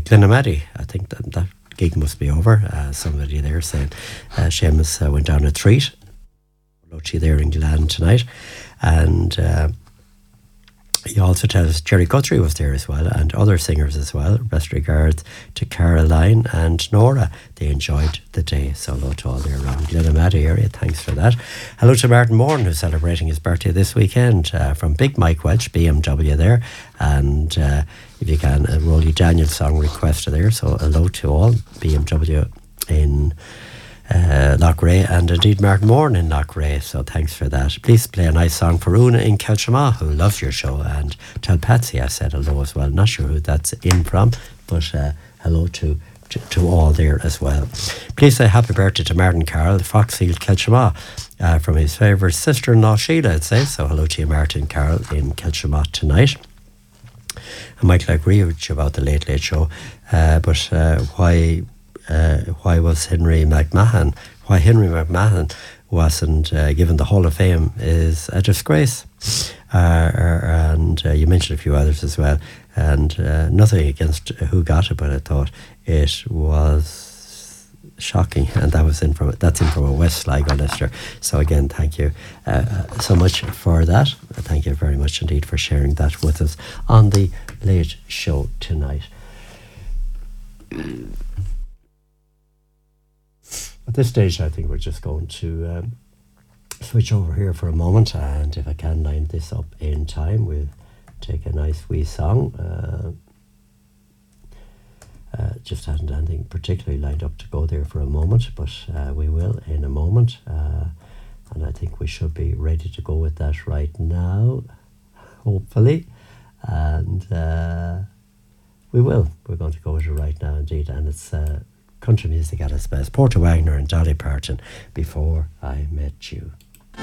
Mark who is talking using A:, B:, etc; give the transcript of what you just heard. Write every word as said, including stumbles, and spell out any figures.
A: Glenamady. I think that that gig must be over. Uh, somebody there saying uh, Seamus uh, went down a treat. Hello to you there in Glen tonight. And uh, he also tells us Jerry Guthrie was there as well, and other singers as well. Best regards to Caroline and Nora. They enjoyed the day. So hello to all there around Glenamady area. Thanks for that. Hello to Martin Moran, who's celebrating his birthday this weekend, uh, from Big Mike Welch, B M W there. And uh, if you can, a Rolly Daniels song request there. So hello to all. B M W in Uh, Lochray, and indeed Martin Moran in Lochray, so thanks for that. Please play a nice song for Una in Kelchama, who loves your show, and tell Patsy I said hello as well. Not sure who that's in from, but uh, hello to, to to all there as well. Please say happy birthday to Martin Carroll, Foxfield, Kelchama, uh, from his favourite sister-in-law Sheila, I'd say. So hello to you, Martin Carroll in Kelchama tonight. And Michael, I agree with you about the Late Late Show, uh, but uh, why Uh, why was Henry McMahon, why Henry McMahon wasn't uh, given the Hall of Fame is a disgrace. Uh, and uh, you mentioned a few others as well. And uh, nothing against who got it, but I thought it was shocking. And that was in from that's in from a West Sligo listener. So again, thank you uh, so much for that. Thank you very much indeed for sharing that with us on the Late Show tonight. At this stage, I think we're just going to um, switch over here for a moment, and if I can line this up in time, we'll take a nice wee song. Uh, uh, just hadn't anything particularly lined up to go there for a moment, but uh, we will in a moment, uh, and I think we should be ready to go with that right now, hopefully, and uh, we will. We're going to go with it right now indeed, and it's Uh, country music at its best. Porter Wagner and Dolly Parton, Before I Met You.